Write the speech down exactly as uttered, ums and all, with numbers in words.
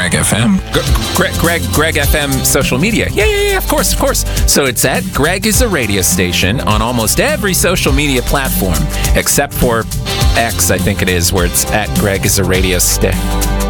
Greg F M. G- Greg, Greg, Greg F M social media. Yeah, yeah, yeah, of course, of course. So it's at Greg is a radio station on almost every social media platform, except for X, I think it is, where it's at Greg is a radio sta-